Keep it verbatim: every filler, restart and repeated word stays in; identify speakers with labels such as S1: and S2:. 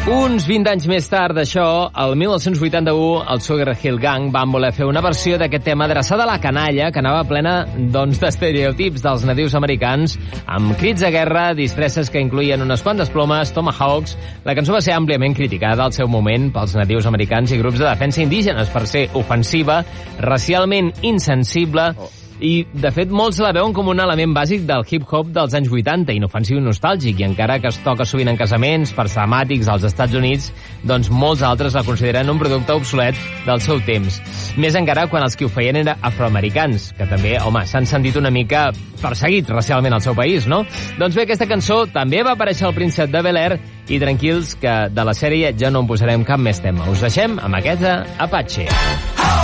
S1: Uns vint anys més tard d'això, el mil nou-cents vuitanta-u, el Sugar Hill Gang van voler fer una versió d'aquest tema adreçada a la canalla, que anava plena doncs, d'estereotips dels nadius americans, amb crits de guerra, disfresses que incluïen unes quantes plomes, tomahawks. La cançó va ser àmpliament criticada al seu moment pels nadius americans i grups de defensa indígenes per ser ofensiva, racialment insensible, oh. I, de fet, molts la veuen com un element bàsic del hip-hop dels anys vuitanta, inofensiu i nostàlgic, i encara que es toca sovint en casaments, per temàtics als Estats Units, doncs molts altres la consideren un producte obsolet del seu temps. Més encara quan els que ho feien eren afroamericans, que també, home, s'han sentit una mica perseguits racialment al seu país, no? Doncs bé, aquesta cançó també va aparèixer al Príncep de Bel-Air, i tranquils que de la sèrie ja no en posarem cap més tema. Us deixem amb aquesta Apache.